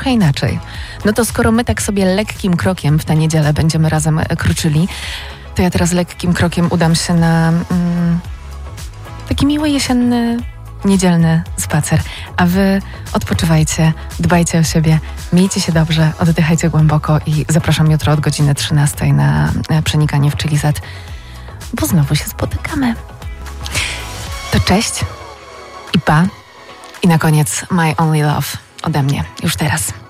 trochę inaczej. No to skoro my tak sobie lekkim krokiem w tę niedzielę będziemy razem kroczyli, to ja teraz lekkim krokiem udam się na taki miły jesienny, niedzielny spacer. A wy odpoczywajcie, dbajcie o siebie, miejcie się dobrze, oddychajcie głęboko i zapraszam jutro od godziny 13 na Przenikanie w Chili Z, bo znowu się spotykamy. To cześć i pa. I na koniec My Only Love ode mnie, już teraz.